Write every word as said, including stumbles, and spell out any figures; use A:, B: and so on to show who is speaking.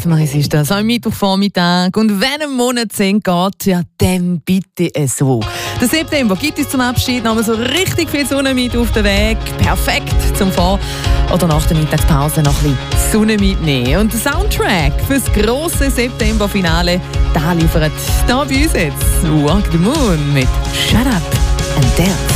A: Gut, Maris ist das am Mittwochvormittag. Und wenn ein Monat zu Ende geht, ja, dann bitte so. Der September gibt es zum Abschied noch mal so richtig viel Sonne mit auf den Weg. Perfekt zum Vor- oder nach der Mittagspause noch ein bisschen Sonne mitnehmen. Und der Soundtrack für das grosse Septemberfinale, da liefert da bei uns jetzt Walk the Moon mit Shut Up and Dance.